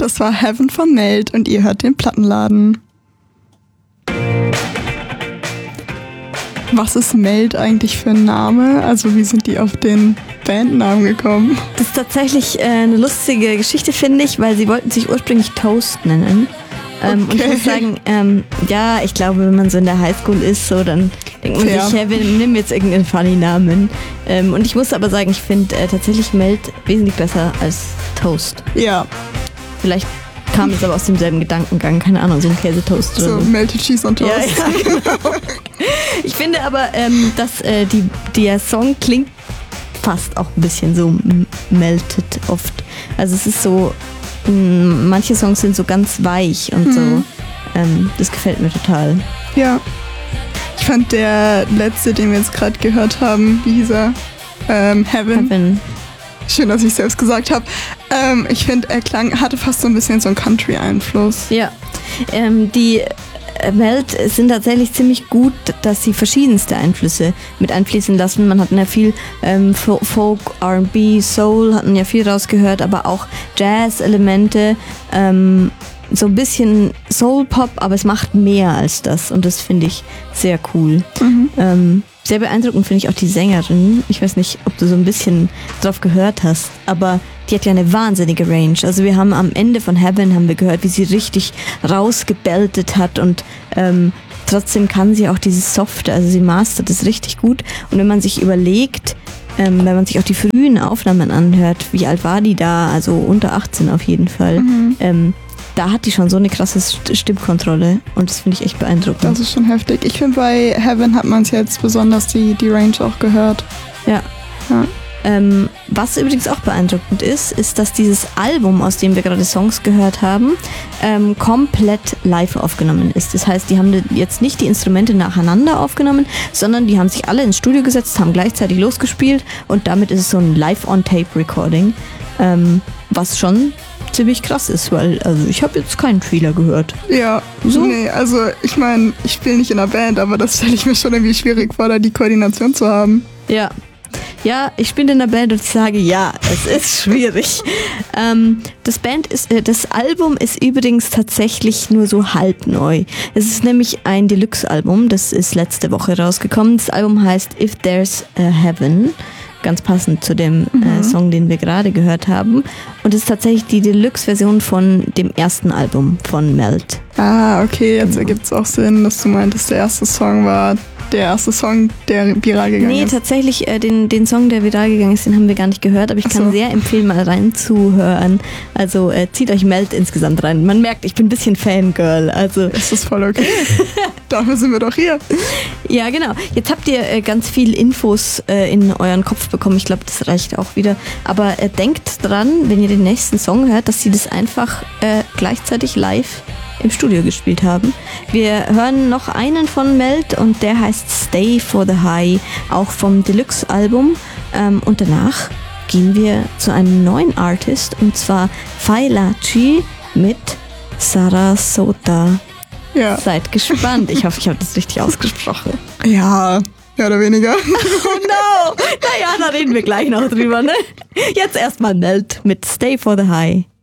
Das war Heaven von Meld und ihr hört den Plattenladen. Was ist Meld eigentlich für ein Name? Also wie sind die auf den Bandnamen gekommen? Das ist tatsächlich eine lustige Geschichte, finde ich, weil sie wollten sich ursprünglich Toast nennen. Und ich muss sagen, ja, ich glaube, wenn man so in der Highschool ist, so, dann denkt man sich, hey, wir nehmen jetzt irgendeinen funny Namen. Und ich muss aber sagen, ich finde tatsächlich Meld wesentlich besser als Toast. Ja. Vielleicht kam es aber aus demselben Gedankengang, keine Ahnung, so ein Käsetoast oder so. Melted Cheese on Toast. Ja, genau. Ich finde aber, dass der Song klingt fast auch ein bisschen so melted oft. Also es ist so, manche Songs sind so ganz weich und so. Das gefällt mir total. Ja. Ich fand der letzte, den wir jetzt gerade gehört haben, wie hieß er? Heaven. Schön, dass ich es selbst gesagt habe. Ich finde, er hatte fast so ein bisschen so einen Country-Einfluss. Ja. Die Meld sind tatsächlich ziemlich gut, dass sie verschiedenste Einflüsse mit einfließen lassen. Man hat ja viel Folk, R&B, Soul, hatten ja viel rausgehört, aber auch Jazz-Elemente, so ein bisschen Soul-Pop, aber es macht mehr als das und das finde ich sehr cool. Sehr beeindruckend finde ich auch die Sängerin. Ich weiß nicht, ob du so ein bisschen drauf gehört hast, aber die hat ja eine wahnsinnige Range. Also wir haben am Ende von Heaven haben wir gehört, wie sie richtig rausgebeltet hat und trotzdem kann sie auch dieses Softe, also sie mastert es richtig gut. Und wenn man sich überlegt, wenn man sich auch die frühen Aufnahmen anhört, wie alt war die da, also unter 18 auf jeden Fall, da hat die schon so eine krasse Stimmkontrolle und das finde ich echt beeindruckend. Das ist schon heftig. Ich finde, bei Heaven hat man es jetzt besonders die Range auch gehört. Ja. Was übrigens auch beeindruckend ist, dass dieses Album, aus dem wir gerade Songs gehört haben, komplett live aufgenommen ist. Das heißt, die haben jetzt nicht die Instrumente nacheinander aufgenommen, sondern die haben sich alle ins Studio gesetzt, haben gleichzeitig losgespielt und damit ist es so ein Live-on-Tape-Recording, was schon ziemlich krass ist, weil ich habe jetzt keinen Fehler gehört. Ja, so? Nee, also ich meine, ich spiele nicht in einer Band, aber das stelle ich mir schon irgendwie schwierig vor, da die Koordination zu haben. Ja, ich bin in der Band und ich sage, ja, es ist schwierig. Das Album ist übrigens tatsächlich nur so halb neu. Es ist nämlich ein Deluxe-Album, das ist letzte Woche rausgekommen. Das Album heißt If There's a Heaven. Ganz passend zu dem Song, den wir gerade gehört haben. Und es ist tatsächlich die Deluxe-Version von dem ersten Album von Meld. Ah, okay, jetzt ergibt es auch Sinn, dass du meintest, der erste Song war der erste Song, der viral gegangen ist. Nee, tatsächlich, den Song, der viral gegangen ist, den haben wir gar nicht gehört, aber ich kann sehr empfehlen, mal reinzuhören. Also zieht euch Meld insgesamt rein. Man merkt, ich bin ein bisschen Fangirl. Also das ist voll okay. Dafür sind wir doch hier. Ja, genau. Jetzt habt ihr ganz viel Infos in euren Kopf bekommen. Ich glaube, das reicht auch wieder. Aber denkt dran, wenn ihr den nächsten Song hört, dass sie das einfach gleichzeitig live im Studio gespielt haben. Wir hören noch einen von Meld und der heißt Stay for the High, auch vom Deluxe-Album. Und danach gehen wir zu einem neuen Artist und zwar Failachi mit Sarasota. Ja. Seid gespannt. Ich hoffe, ich habe das richtig ausgesprochen. Ja, mehr oder weniger. Oh no! Naja, da reden wir gleich noch drüber, ne? Jetzt erstmal Meld mit Stay for the High.